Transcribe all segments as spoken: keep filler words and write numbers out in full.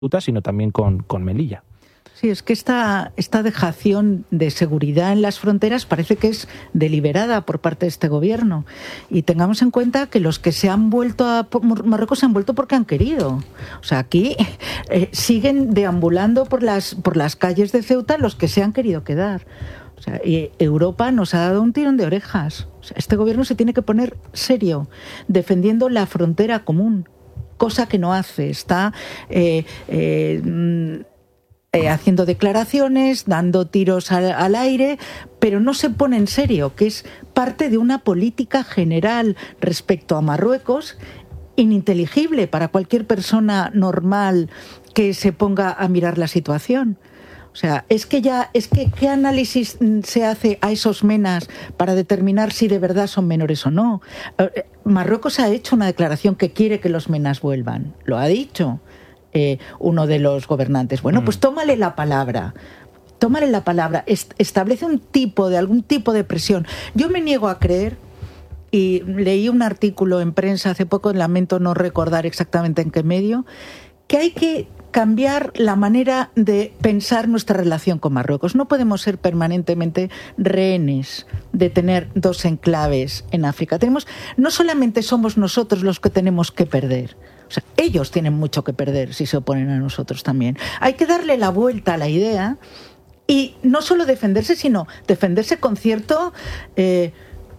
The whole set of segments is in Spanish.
sino también con, con Melilla. Sí, es que esta, esta dejación de seguridad en las fronteras parece que es deliberada por parte de este gobierno. Y tengamos en cuenta que los que se han vuelto a Marruecos se han vuelto porque han querido. O sea, aquí eh, siguen deambulando por las, por las calles de Ceuta los que se han querido quedar. O sea, y Europa nos ha dado un tirón de orejas. O sea, este gobierno se tiene que poner serio, defendiendo la frontera común, cosa que no hace. Está... Eh, eh, Eh, haciendo declaraciones, dando tiros al, al aire, pero no se pone en serio, que es parte de una política general respecto a Marruecos ininteligible para cualquier persona normal que se ponga a mirar la situación. O sea, es que ya, es que ¿qué análisis se hace a esos menas para determinar si de verdad son menores o no? Eh, Marruecos ha hecho una declaración que quiere que los menas vuelvan, lo ha dicho. Eh, uno de los gobernantes. Bueno, pues tómale la palabra. Tómale la palabra. Est- establece un tipo de algún tipo de presión. Yo me niego a creer, y leí un artículo en prensa hace poco, lamento no recordar exactamente en qué medio, que hay que cambiar la manera de pensar nuestra relación con Marruecos. No podemos ser permanentemente rehenes de tener dos enclaves en África. Tenemos, no solamente somos nosotros los que tenemos que perder. O sea, ellos tienen mucho que perder si se oponen a nosotros también. Hay que darle la vuelta a la idea y no solo defenderse, sino defenderse con cierto, eh,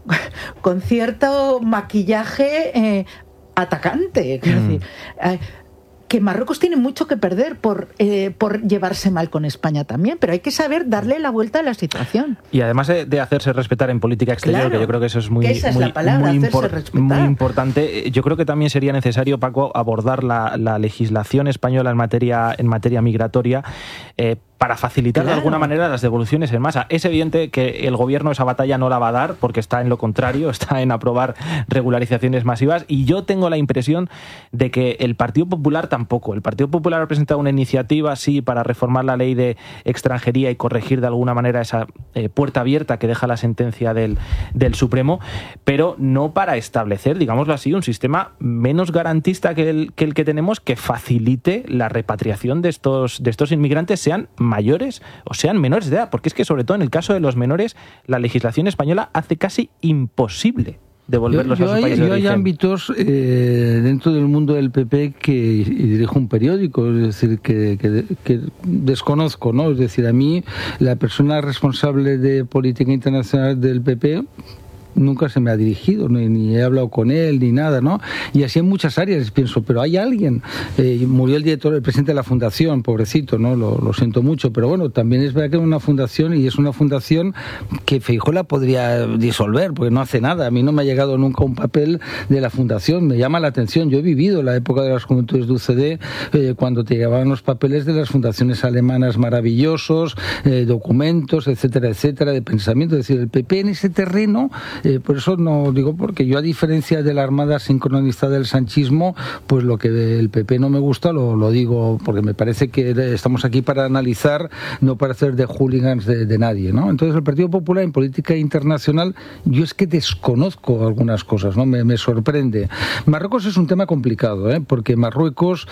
con cierto maquillaje eh, atacante. Quiero mm. decir, eh, que Marruecos tiene mucho que perder por, eh, por llevarse mal con España también, pero hay que saber darle la vuelta a la situación. Y además de, de hacerse respetar en política exterior, claro, que yo creo que eso es muy, esa es muy, la palabra, muy, impor- muy importante. Yo creo que también sería necesario, Paco, abordar la, la legislación española en materia, en materia migratoria, eh, para facilitar claro. de alguna manera las devoluciones en masa. Es evidente que el gobierno esa batalla no la va a dar porque está en lo contrario, está en aprobar regularizaciones masivas, y yo tengo la impresión de que el Partido Popular tampoco. El Partido Popular ha presentado una iniciativa, sí, para reformar la ley de extranjería y corregir de alguna manera esa eh, puerta abierta que deja la sentencia del, del Supremo, pero no para establecer, digámoslo así, un sistema menos garantista que el que, el que tenemos, que facilite la repatriación de estos, de estos inmigrantes, sean mayores o sean menores de edad, porque es que sobre todo en el caso de los menores la legislación española hace casi imposible devolverlos yo, yo a sus hay, países de yo origen. Hay ámbitos eh, dentro del mundo del P P que y dirijo un periódico, es decir, que, que, que desconozco, ¿no? Es decir, a mí la persona responsable de política internacional del P P nunca se me ha dirigido, ni, ni he hablado con él, ni nada, ¿no? Y así en muchas áreas pienso, pero hay alguien. Eh, murió el director, el presidente de la fundación, pobrecito, ¿no? Lo, lo siento mucho, pero bueno, también es verdad que es una fundación, y es una fundación que Feijóo la podría disolver, porque no hace nada. A mí no me ha llegado nunca un papel de la fundación, me llama la atención. Yo he vivido la época de las juventudes de U C D, eh, cuando te llegaban los papeles de las fundaciones alemanas maravillosos, eh, documentos, etcétera, etcétera, de pensamiento. Es decir, el P P en ese terreno... Eh, por eso no digo, porque yo, a diferencia de la Armada sincronista del sanchismo, pues lo que el P P no me gusta lo, lo digo, porque me parece que estamos aquí para analizar, no para hacer de hooligans de, de nadie, ¿no? Entonces el Partido Popular en política internacional, yo es que desconozco algunas cosas, ¿no? Me, me sorprende. Marruecos es un tema complicado, ¿eh? Porque Marruecos,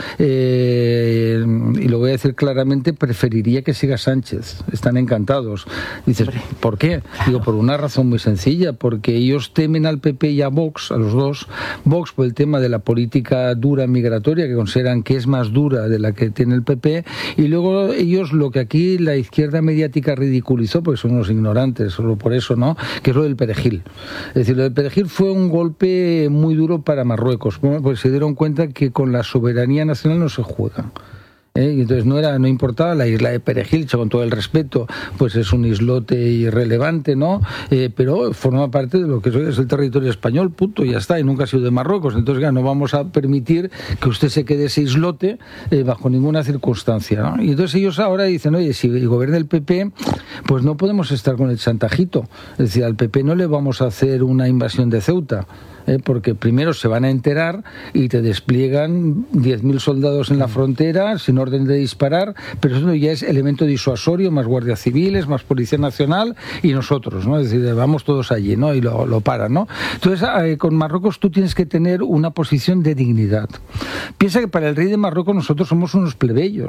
eh, y lo voy a decir claramente, preferiría que siga Sánchez. Están encantados. Dices, ¿por qué? Digo, por una razón muy sencilla, porque que ellos temen al P P y a Vox, a los dos. Vox por el tema de la política dura migratoria, que consideran que es más dura de la que tiene el P P, y luego ellos lo que aquí la izquierda mediática ridiculizó, porque son unos ignorantes, solo por eso, ¿no?, que es lo del perejil. Es decir, lo del perejil fue un golpe muy duro para Marruecos, pues se dieron cuenta que con la soberanía nacional no se juega. ¿Eh? Y entonces no era, no importaba la isla de Perejil, con todo el respeto, pues es un islote irrelevante, ¿no? Eh, pero forma parte de lo que es el territorio español, punto, y ya está, y nunca ha sido de Marruecos. Entonces ya no vamos a permitir que usted se quede ese islote eh, bajo ninguna circunstancia, ¿no? Y entonces ellos ahora dicen, oye, si gobierna el P P, pues no podemos estar con el chantajito. Es decir, al P P no le vamos a hacer una invasión de Ceuta. ¿eh? Porque primero se van a enterar y te despliegan diez mil soldados en la frontera sin orden de disparar, pero eso ya es elemento disuasorio, más guardias civiles, más Policía Nacional y nosotros, ¿no? Es decir, vamos todos allí, ¿no? Y lo, lo paran, ¿no? Entonces, eh, con Marruecos tú tienes que tener una posición de dignidad. Piensa que para el rey de Marruecos nosotros somos unos plebeyos.